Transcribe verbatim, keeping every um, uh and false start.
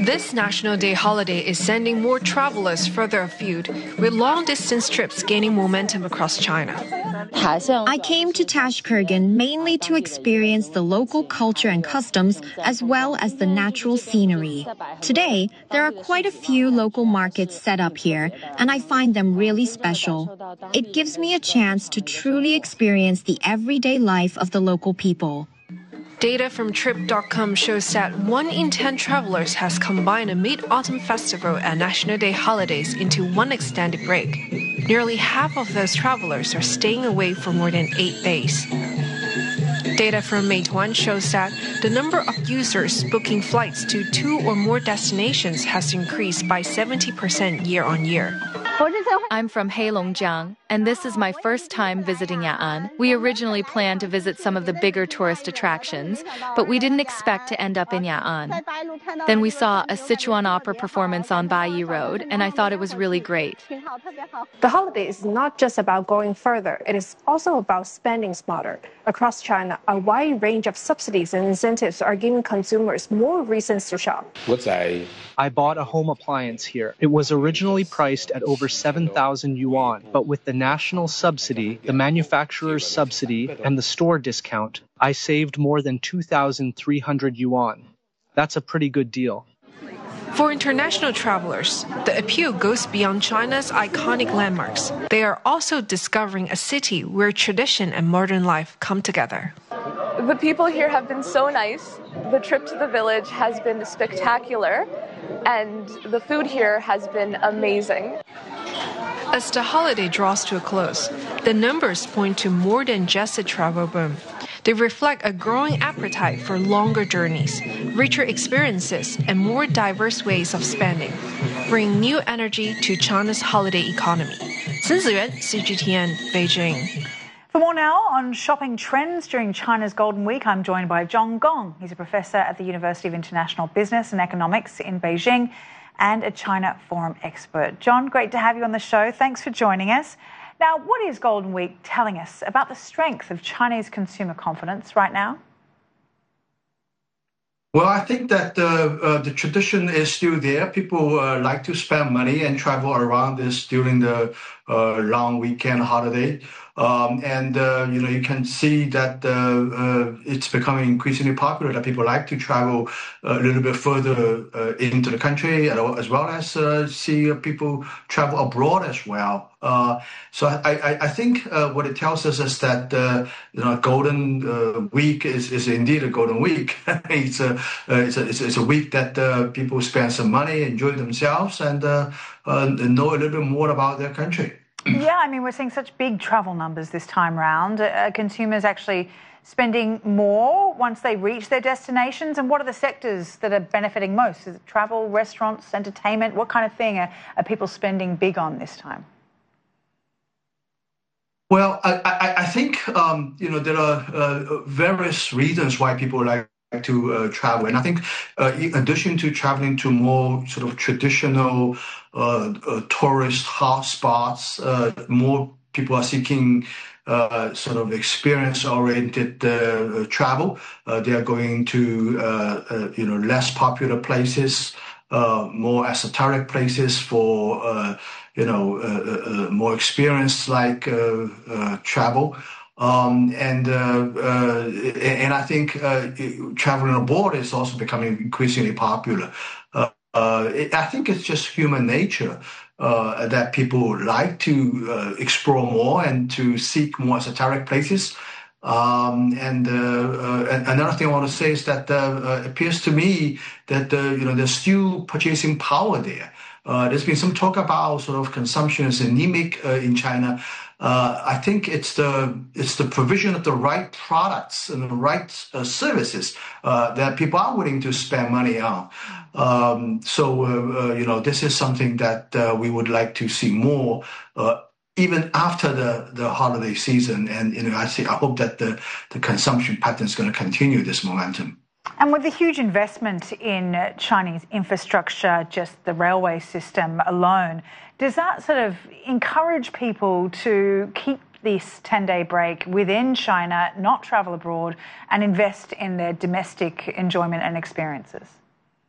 This National Day holiday is sending more travelers further afield, with long-distance trips gaining momentum across China. I came to Tashkurgan mainly to experience the local culture and customs as well as the natural scenery. Today, there are quite a few local markets set up here, and I find them really special. It gives me a chance to truly experience the everyday life of the local people. Data from Trip dot com shows that one in ten travelers has combined a Mid-Autumn Festival and National Day holidays into one extended break. Nearly half of those travelers are staying away for more than eight days. Data from Meituan shows that the number of users booking flights to two or more destinations has increased by seventy percent year on year. I'm from Heilongjiang, and this is my first time visiting Ya'an. We originally planned to visit some of the bigger tourist attractions, but we didn't expect to end up in Ya'an. Then we saw a Sichuan opera performance on Baiyi Road, and I thought it was really great. The holiday is not just about going further, it is also about spending smarter. Across China, a wide range of subsidies and incentives are giving consumers more reasons to shop. I bought a home appliance here. It was originally priced at over seven thousand yuan, but with the national subsidy, the manufacturer's subsidy, and the store discount, I saved more than two thousand three hundred yuan. That's a pretty good deal. For international travelers, the appeal goes beyond China's iconic landmarks. They are also discovering a city where tradition and modern life come together. The people here have been so nice. The trip to the village has been spectacular, and the food here has been amazing. As the holiday draws to a close, the numbers point to more than just a travel boom. They reflect a growing appetite for longer journeys, richer experiences, and more diverse ways of spending, bringing new energy to China's holiday economy. Sun Ziyuan, C G T N, Beijing. For more now on shopping trends during China's Golden Week, I'm joined by John Gong. He's a professor at the University of International Business and Economics in Beijing and a China Forum expert. John, great to have you on the show. Thanks for joining us. Now, what is Golden Week telling us about the strength of Chinese consumer confidence right now? Well, I think that uh, uh, the tradition is still there. People uh, like to spend money and travel around this during the uh, long weekend holiday. Um, and, uh, you know, you can see that uh, uh, it's becoming increasingly popular that people like to travel a little bit further uh, into the country, as well as uh, see people travel abroad as well. Uh, so I, I, I think uh, what it tells us is that, uh, you know, Golden uh, Week is, is indeed a Golden Week. it's, a, uh, it's, a, it's, a, it's a week that uh, people spend some money, enjoy themselves, and uh, uh, know a little bit more about their country. Yeah, I mean, we're seeing such big travel numbers this time round. Uh, consumers actually spending more once they reach their destinations? And what are the sectors that are benefiting most? Is it travel, restaurants, entertainment? What kind of thing are, are people spending big on this time? Well, I, I, I think, um, you know, there are uh, various reasons why people like to uh, travel. And I think uh, in addition to traveling to more sort of traditional uh, uh, tourist hotspots, uh, more people are seeking uh, sort of experience-oriented uh, travel. Uh, they are going to, uh, uh, you know, less popular places, uh, more esoteric places for, uh, you know, uh, uh, more experience-like uh, uh, travel. Um, and, uh, uh, and I think, uh, traveling abroad is also becoming increasingly popular. Uh, uh, it, I think it's just human nature, uh, that people like to, uh, explore more and to seek more esoteric places. Um, and, uh, uh, and another thing I want to say is that, uh, uh it appears to me that, uh, you know, there's still purchasing power there. Uh, there's been some talk about sort of consumption is anemic, uh, in China. Uh, I think it's the it's the provision of the right products and the right uh, services uh, that people are willing to spend money on. Um, so, uh, uh, you know, this is something that uh, we would like to see more, uh, even after the, the holiday season. And, you know, I see, I hope that the, the consumption pattern is going to continue this momentum. And with the huge investment in Chinese infrastructure, just the railway system alone, does that sort of encourage people to keep this ten-day break within China, not travel abroad, and invest in their domestic enjoyment and experiences?